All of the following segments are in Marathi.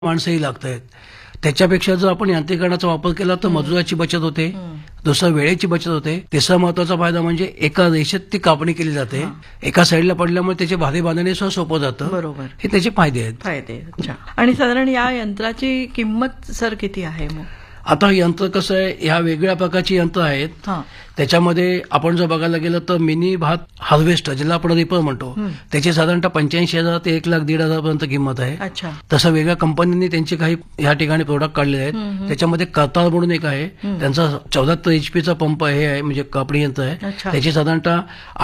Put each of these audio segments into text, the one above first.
माणसंही लागत आहेत. त्याच्यापेक्षा जर आपण यांत्रिकरणाचा वापर केला तर मजुराची बचत होते, दुसरं वेळेची बचत होते, तिसरा महत्वाचा फायदा म्हणजे एका रेषेत ती कापणी केली जाते. एका साईडला पडल्यामुळे त्याचे भारी बांधणे सुद्धा सोपं जातं. बरोबर. हे त्याचे फायदे आहेत. अच्छा. आणि साधारण या यंत्राची किंमत सर किती आहे मग? आता यंत्र कसं आहे, ह्या वेगवेगळ्या प्रकारची यंत्र आहेत. त्याच्यामध्ये आपण जर बघायला गेलं तर मिनी भात हार्वेस्टर, ज्याला आपण रिपर म्हणतो, त्याची साधारणतः 85,000 ते 1,50,000 पर्यंत किंमत आहे. अच्छा. तसं वेगळ्या कंपन्यांनी त्यांचे काही ह्या ठिकाणी प्रोडक्ट काढलेले आहेत. त्याच्यामध्ये करतार म्हणून एक आहे, त्यांचा 74 HP पंप आहे, म्हणजे कापणी यंत्र आहे. त्याची साधारणतः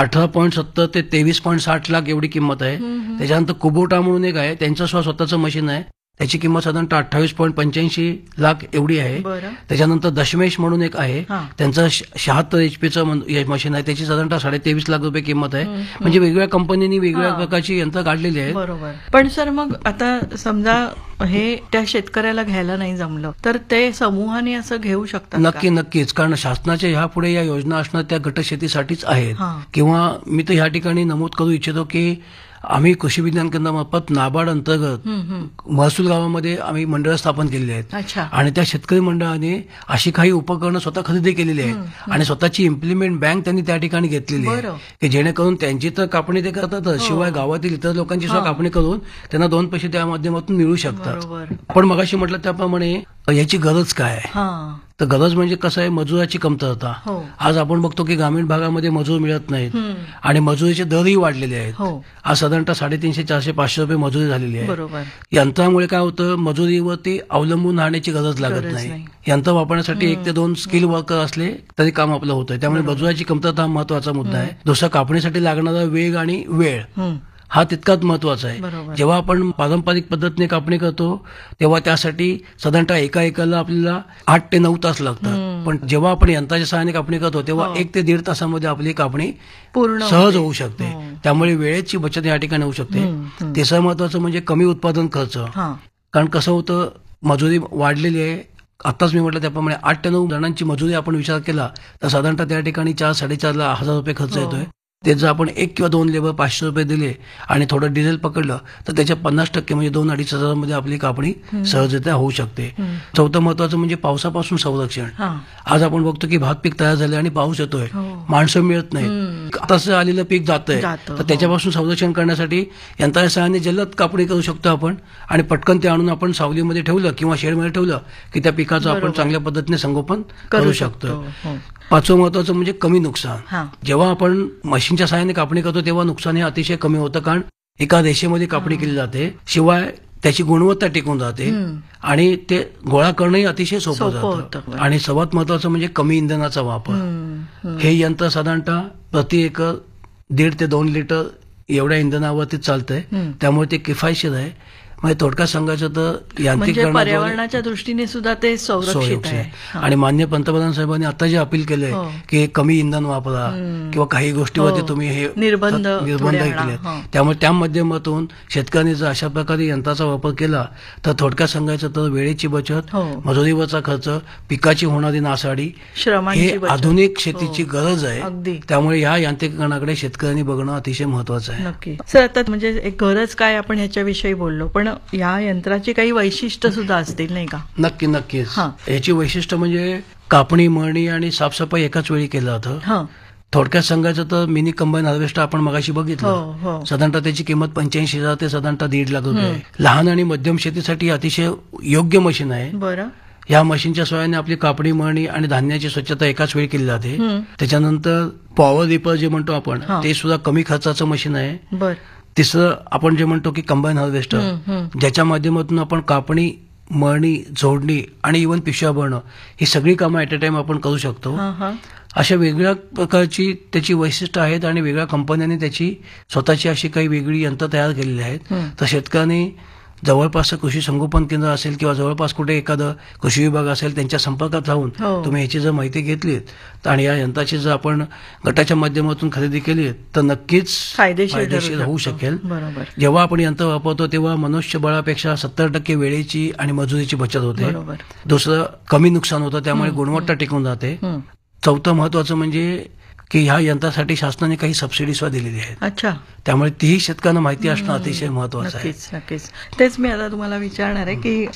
18.70 ते 23.60 लाख एवढी किंमत आहे. त्याच्यानंतर कुबोटा म्हणून एक आहे, त्यांचं स्वतःचं मशीन आहे, त्याची किंमत साधारणतः 28.85 लाख एवढी आहे. त्याच्यानंतर दशमेश म्हणून एक आहे, त्यांचं 76 HP मशीन आहे, त्याची साधारणतः 23.5 लाख रुपये किंमत आहे. म्हणजे वेगवेगळ्या कंपन्यांनी वेगवेगळ्या प्रकारची यंत्र काढलेली आहेत. बरोबर. पण सर मग आता समजा हे त्या शेतकऱ्याला घ्यायला नाही जमलं तर ते समूहाने असं घेऊ शकतात? नक्कीच. कारण शासनाच्या ह्या पुढे या योजना असणार त्या गट शेतीसाठीच आहेत. किंवा मी तर ह्या ठिकाणी नमूद करू इच्छितो की आम्ही कृषी विज्ञान केंद्रामार्फत नाबार्ड अंतर्गत महसूल गावामध्ये आम्ही मंडळ स्थापन केलेली आहेत. आणि त्या शेतकरी मंडळाने अशी काही उपकरणं स्वतः खरेदी केलेली आहेत आणि स्वतःची इम्प्लिमेंट बँक त्यांनी त्या ठिकाणी घेतलेली आहे, की जेणेकरून त्यांची तर कापणी ते करतातच, शिवाय गावातील इतर लोकांची सुद्धा कापणी करून त्यांना 2 पैसे त्या माध्यमातून मिळू शकतात. पण मगाशी म्हटलं त्याप्रमाणे याची गरज काय आहे, तर गरज म्हणजे कसं आहे, मजुराची कमतरता. आज आपण बघतो की ग्रामीण भागामध्ये मजूर मिळत नाहीत आणि मजुरीचे दरही वाढलेले आहेत. आज साधारणतः 350, 400, 500 रुपये मजुरी झालेली आहे. यंत्रामुळे काय होतं, मजुरीवरती अवलंबून राहण्याची गरज लागत नाही. यंत्र वापरण्यासाठी 1 ते 2 स्किल वर्कर असले तरी काम आपलं होतंय. त्यामुळे मजुराची कमतरता हा महत्वाचा मुद्दा आहे. दुसरा, कापणीसाठी लागणारा वेग आणि वेळ हा तितकाच महत्वाचा आहे. जेव्हा आपण पारंपरिक पद्धतीने कापणी करतो तेव्हा त्यासाठी साधारणतः एका एकरला आपल्याला 8 ते 9 तास लागतात. पण जेव्हा आपण यंत्राच्या सहाय्याने कापणी करतो तेव्हा 1 ते 1.5 तासामध्ये आपली कापणी पूर्ण सहज होऊ शकते. त्यामुळे वेळेची बचत या ठिकाणी होऊ शकते. तिसरं महत्वाचं म्हणजे कमी उत्पादन खर्च. कारण कसं होतं, मजुरी वाढलेली आहे. आताच मी म्हटलं त्याप्रमाणे 8 ते 9 जणांची मजुरी आपण विचार केला तर साधारणतः त्या ठिकाणी 4-4.5 हजार रुपये खर्च येतोय. ते जर आपण 1 किंवा 2 लेबर 500 रुपये दिले आणि थोडं डिझेल पकडलं तर त्याच्या 50% म्हणजे 2-2.5 हजारांमध्ये आपली कापणी सहजरित्या होऊ शकते. चौथं महत्वाचं म्हणजे पावसापासून संरक्षण. आज आपण बघतो की भात पीक तयार झाले आणि पाऊस येतोय, माणसं मिळत नाही, तसं आलेलं पीक जातंय, तर त्याच्यापासून संरक्षण करण्यासाठी यंत्राच्या सहाय्याने जलद कापणी करू शकतो आपण आणि पटकन ते आणून आपण सावलीमध्ये ठेवलं किंवा शेडमध्ये ठेवलं की त्या पिकाचं आपण चांगल्या पद्धतीने संगोपन करू शकतो. पाचवं महत्वाचं म्हणजे कमी नुकसान. जेव्हा आपण मशीनच्या सहाय्याने कापणी करतो तेव्हा नुकसान हे अतिशय कमी होतं, कारण एका रेषेमध्ये कापणी केली जाते, शिवाय त्याची गुणवत्ता टिकून जाते आणि ते गोळा करणंही अतिशय सोपं जातं. आणि सर्वात महत्वाचं म्हणजे कमी इंधनाचा वापर. हे यंत्र साधारणतः प्रति एकर 1.5 ते 2 लिटर एवढ्या इंधनावरती चालतंय, त्यामुळे ते किफायतशीर आहे. म्हणजे थोडक्यात सांगायचं तर यांत्रिकरण पर्यावरणाच्या दृष्टीने सुद्धा ते संरक्षित आहे. आणि माननीय पंतप्रधान साहेबांनी आता जे अपील केलंय की कमी इंधन वापरा किंवा काही गोष्टीवरती तुम्ही हे निर्बंध केले, त्यामुळे त्या माध्यमातून शेतकऱ्यांनी जर अशा प्रकारे यंत्राचा वापर केला तर थोडक्यात सांगायचं तर वेळेची बचत, मजुरीवरचा खर्च, पिकाची होणारी नासाडी, हे आधुनिक शेतीची गरज आहे. त्यामुळे या यांत्रिकरणाकडे शेतकऱ्यांनी बघणं अतिशय महत्वाचं आहे. नक्की सर, आता म्हणजे एक गरज काय आपण ह्याच्याविषयी बोललो, पण या यंत्राची काही वैशिष्ट्य सुद्धा असतील नाही का? नक्कीच. याची वैशिष्ट्य म्हणजे कापणी, मळणी आणि साफसफाई एकाच वेळी केलं जातं. थोडक्यात सांगायचं तर मिनी कंबाईन हार्वेस्टर आपण मगाशी बघितलं, साधारणतः त्याची किंमत 85,000 ते साधारणतः 1.5 लाख रुपये आहे. लहान आणि मध्यम शेतीसाठी अतिशय योग्य मशीन आहे. बरं. या मशीनच्या सहाय्याने आपली कापणी, मळणी आणि धान्याची स्वच्छता एकाच वेळी केली जाते. त्याच्यानंतर पॉवर रिपर जे म्हणतो आपण, ते सुद्धा कमी खर्चाचं मशीन आहे. तिसरं आपण जे म्हणतो की कंबाईन हार्वेस्टर, ज्याच्या माध्यमातून आपण कापणी, मळणी, जोडणी आणि इव्हन पिशव्या भरणं ही सगळी कामं ऍट अ टाइम आपण करू शकतो. अशा वेगळ्या प्रकारची त्याची वैशिष्ट्य आहेत आणि वेगळ्या कंपन्यांनी त्याची स्वतःची अशी काही वेगळी यंत्र तयार केलेली आहेत. तर शेतकऱ्यांनी जवळपास कृषी संगोपन केंद्र असेल किंवा जवळपास कुठे एखादं कृषी विभाग असेल त्यांच्या संपर्कात राहून तुम्ही याची जर माहिती घेतलीत आणि या यंत्राची जर आपण गटाच्या माध्यमातून खरेदी केली तर नक्कीच फायदेशीर होऊ शकेल. जेव्हा आपण यंत्र वापरतो तेव्हा मनुष्यबळापेक्षा 70% वेळेची आणि मजुरीची बचत होते. दुसरं, कमी नुकसान होतं, त्यामुळे गुणवत्ता टिकून जाते. चौथं महत्वाचं म्हणजे की ह्या यंत्रासाठी शासनाने काही सबसिडी सुद्धा दिलेली आहेत. अच्छा. त्यामुळे तीही शेतकऱ्यांना माहिती असणं अतिशय महत्वाचं आहे. नक्कीच नक्कीच. तेच मी आता तुम्हाला विचारणार आहे की